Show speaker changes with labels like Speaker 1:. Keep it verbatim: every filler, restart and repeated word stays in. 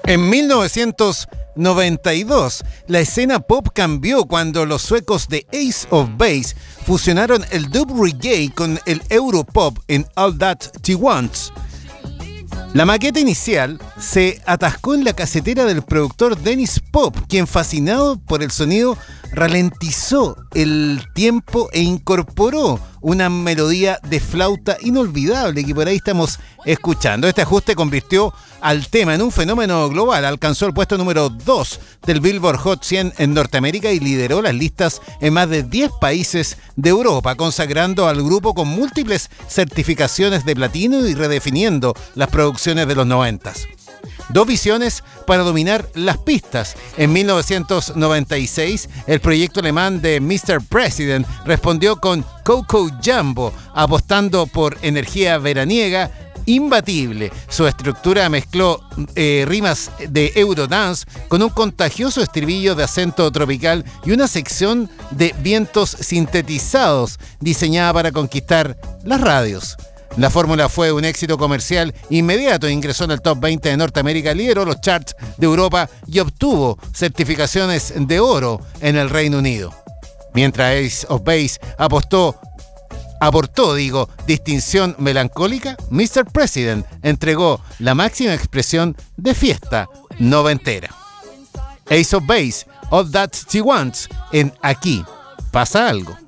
Speaker 1: En mil novecientos noventa y dos, la escena pop cambió cuando los suecos de Ace of Base fusionaron el dub reggae con el europop en All That She Wants. La maqueta inicial se atascó en la casetera del productor Dennis Pop, quien, fascinado por el sonido, ralentizó el tiempo e incorporó una melodía de flauta inolvidable que por ahí estamos escuchando. Este ajuste convirtió al tema en un fenómeno global. Alcanzó el puesto número dos del Billboard Hot cien en Norteamérica y lideró las listas en más de diez países de Europa, consagrando al grupo con múltiples certificaciones de platino y redefiniendo las producciones de los noventas. Dos visiones para dominar las pistas. En mil novecientos noventa y seis, el proyecto alemán de mister President respondió con Coco Jumbo, apostando por energía veraniega imbatible. Su estructura mezcló eh, rimas de Eurodance con un contagioso estribillo de acento tropical y una sección de vientos sintetizados diseñada para conquistar las radios. La fórmula fue un éxito comercial inmediato, ingresó en el top veinte de Norteamérica, lideró los charts de Europa y obtuvo certificaciones de oro en el Reino Unido. Mientras Ace of Base apostó, aportó, digo, distinción melancólica, mister President entregó la máxima expresión de fiesta noventera. Ace of Base, All That She Wants, en Aquí Pasa Algo.